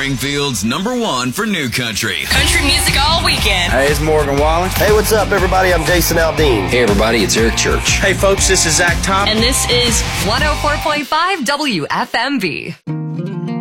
Springfield's #1 for new country. Country music all weekend. Hey, it's Morgan Wallen. Hey, what's up, everybody? I'm Jason Aldean. Hey, everybody, it's Eric Church. Hey, folks, this is Zach Thompson. And this is 104.5 WFMV.